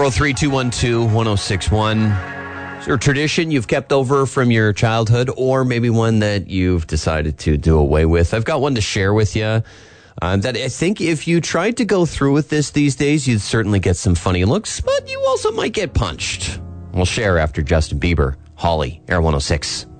403-212-1061. Is there a tradition you've kept over from your childhood, or maybe one that you've decided to do away with? I've got one to share with you that I think if you tried to go through with this these days, you'd certainly get some funny looks, but you also might get punched. We'll share after Justin Bieber. Holly, Air 106.